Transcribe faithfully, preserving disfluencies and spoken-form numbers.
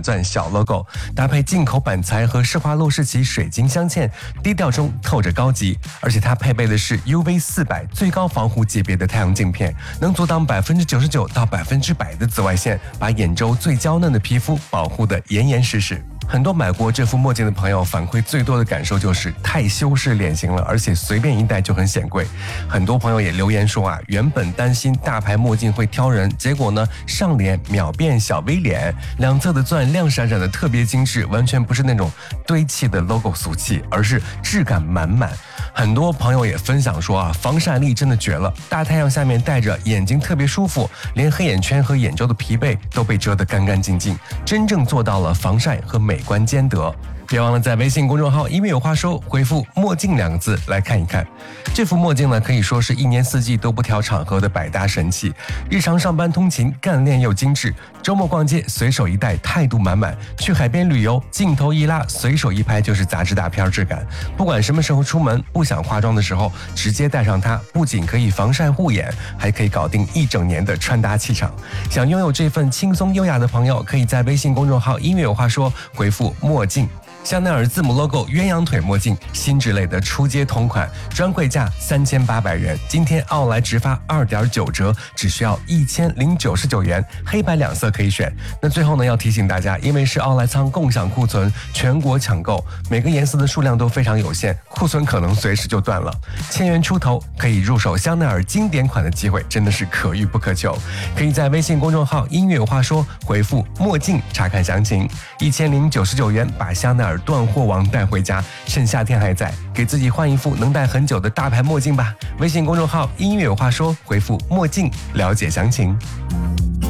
闪钻小 logo， 搭配进口板材和施华洛世奇水晶镶嵌，低调中透着高级。而且它配备的是 U V 四百 最高防护级别的太阳镜片，能阻挡百分之九十九到百分之百的紫外线，把眼周最娇嫩的皮肤保护得严严实实。很多买过这副墨镜的朋友反馈最多的感受就是太修饰脸型了，而且随便一戴就很显贵。很多朋友也留言说啊，原本担心大牌墨镜会挑人，结果呢上脸秒变小 V 脸，两侧的钻亮闪闪的特别精致，完全不是那种堆砌的 logo 俗气，而是质感满满。很多朋友也分享说啊，防晒力真的绝了，大太阳下面戴着眼睛特别舒服，连黑眼圈和眼周的疲惫都被遮得干干净净，真正做到了防晒和美观兼得。别忘了在微信公众号音乐有话说回复墨镜两个字来看一看。这副墨镜呢，可以说是一年四季都不挑场合的百搭神器，日常上班通勤干练又精致，周末逛街随手一戴态度满满，去海边旅游镜头一拉随手一拍就是杂志大片质感。不管什么时候出门不想化妆的时候，直接戴上它，不仅可以防晒护眼，还可以搞定一整年的穿搭气场。想拥有这份轻松优雅的朋友，可以在微信公众号音乐有话说回复墨镜。香奈儿字母 logo 鸳鸯腿墨镜，新之类的出街同款，专柜价三千八百元，今天奥莱直发 二点九折，只需要一千零九十九元，黑白两色可以选。那最后呢，要提醒大家，因为是奥莱仓共享库存，全国抢购，每个颜色的数量都非常有限，库存可能随时就断了。千元出头可以入手香奈儿经典款的机会真的是可遇不可求。可以在微信公众号音乐有话说回复墨镜查看详情，一千零九十九元把香奈儿断货王带回家，趁夏天还在，给自己换一副能戴很久的大牌墨镜吧。微信公众号音乐有话说回复墨镜了解详情。